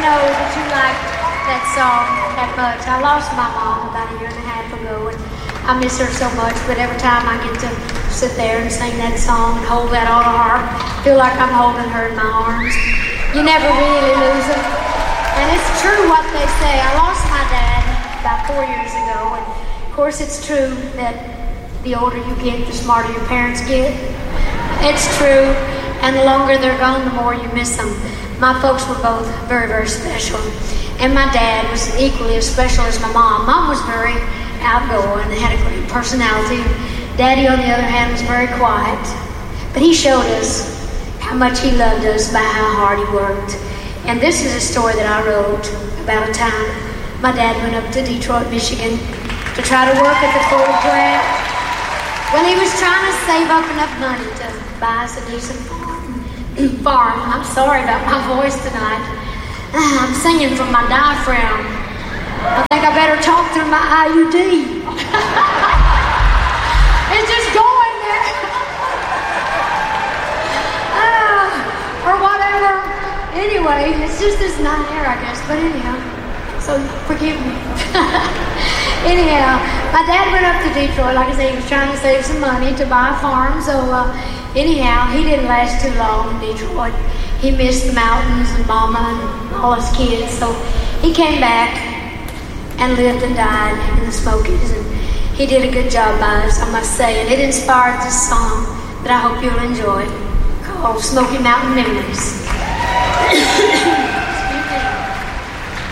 know that you like that song that much. I lost my mom about a year and a half ago, and I miss her so much, but every time I get to sit there and sing that song and hold that auto harp, I feel like I'm holding her in my arms. You never really lose them. And it's true what they say. I lost my dad about 4 years ago, and of course it's true that the older you get, the smarter your parents get. It's true, and the longer they're gone, the more you miss them. My folks were both very, very special, and my dad was equally as special as my mom. Mom was very outgoing and had a great personality. Daddy, on the other hand, was very quiet, but he showed us how much he loved us by how hard he worked. And this is a story that I wrote about a time my dad went up to Detroit, Michigan to try to work at the Ford plant. When he was trying to save up enough money to buy us a decent farm. I'm sorry about my voice tonight. I'm singing from my diaphragm. I think I better talk through my IUD. It's just going there. Or whatever. Anyway, it's just this night air, I guess. But anyhow, so forgive me. Anyhow, my dad went up to Detroit. Like I said, he was trying to save some money to buy a farm. So anyhow, he didn't last too long in Detroit. He missed the mountains and Mama and all his kids. So he came back and lived and died in the Smokies. And he did a good job by us, I must say. And it inspired this song that I hope you'll enjoy, called Smoky Mountain Memories.